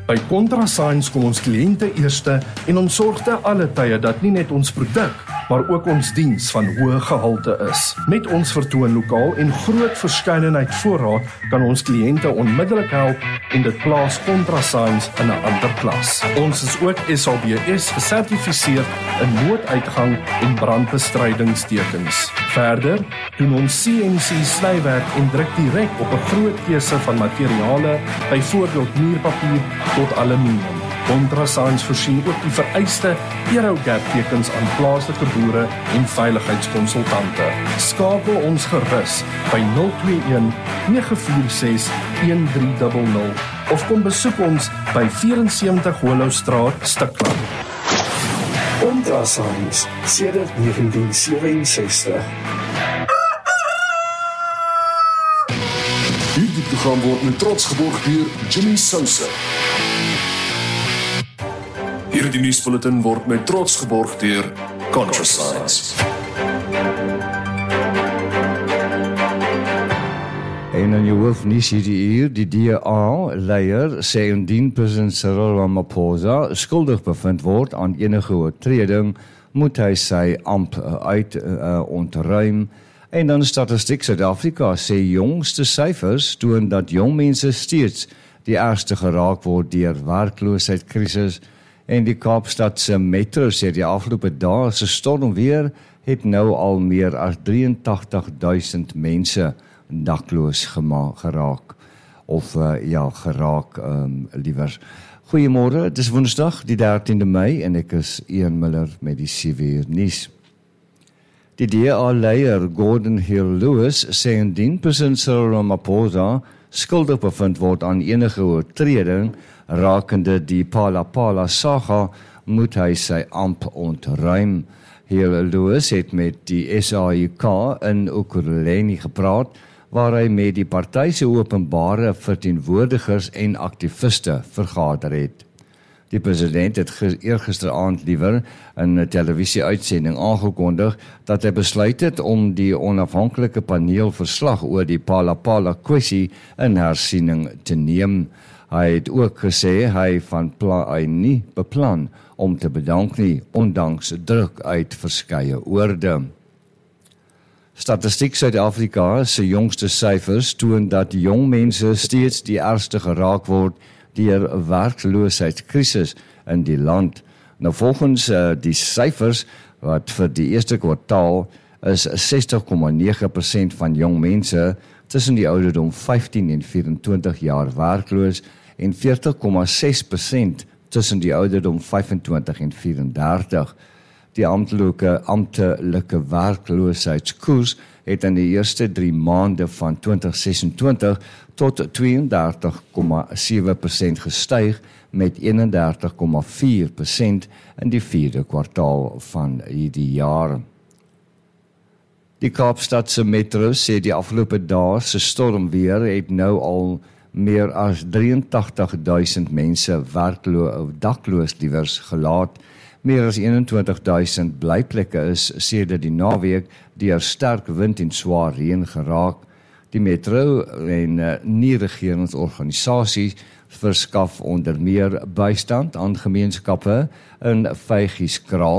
By ContraScience kom ons kliënte eerste en ons sorg te alle tye dat nie net ons produk, maar ook ons diens van hoë gehalte is. Met ons vertoonlokaal en groot verskeidenheid voorraad kan ons kliënte onmiddellik help en dit plaas ContraScience in 'n ander klas. Ons is ook SABS gesertifiseer in nooduitgang en brandbestrydingstekens. Verder doen ons CNC snywerk en druk direk op 'n groot keuse van materiale, byvoorbeeld muurpapier tot aluminium. ContraScience voorsien ook die vereiste Aerogap tekens aan plaaslike boere en veiligheidskonsultante. Skakel ons gerus by 021 946 1300 of kom besoek ons by 74 Hollowstraat, Stikland. ContraScience sedert 1967. Hierdie program word met trots geborg deur Jimmy Sousa. Hierdie nuusbulletin word met trots geborg deur ContraScience. En in jou hoofnuus hierdie uur, die DA-leier sê indien president Cyril Ramaphosa skuldig bevind word aan enige oortreding, moet hy sy amp ontruim. En dan Statistiek Suid-Afrika sê jongste syfers toon dat jong mense steeds die ergste geraak word deur werkloosheidskrisis. En die Kaapstadse metro sê die afgelope dae se stormweer het nou al meer as 83.000 mense dakloos geraak. Of liewer. Goeiemôre, dit is Woensdag, die 13de Mei en ek is Ian Miller met die 7 uur nuus. Die DA-leier Gordon Hill-Lewis sê indien president Cyril Ramaphosa skuldig bevind word aan enige oortreding rakende die Phala saga, moet hy sy amp ontruim. Hill-Lewis het met die SAIK in Ekurhuleni gepraat, waar hy met die party se openbare verteenwoordigers en aktiviste vergader het. Die president het eergisteraand liewer in 'n televisieuitsending aangekondig dat hy besluit het om die onafhanklike paneel verslag oor die Phala kwessie in hersiening te neem. Hy het ook gesê hy nie beplan om te bedank nie, ondanks druk uit verskeie oorde. Statistiek Suid-Afrika se jongste syfers toon dat jong mense steeds die ergste geraak word deur werkloosheidskrisis in die land. Nou volgens die syfers wat vir die eerste kwartaal is 60,9% van jong mense tussen die ouderdom 15 en 24 jaar werkloos en 40,6% tussen die ouderdom 25 en 34. Die amptelike werkloosheidskoers het in die eerste 3 maande van 2026 tot 32,7% gestyg met 31,4% in die 4de kwartaal van hierdie jaar. Die Kaapstadse metro sê die afgelope dae se stormweer het nou al meer as 83.000 mense dakloos liewers gelaat. Meer as 21.000 blyplekke is sedert die naweek deur sterk wind en swaar reën geraak. Die metro en nie-regeringsorganisasies verskaf onder meer bystand aan gemeenskappe in Vygieskraal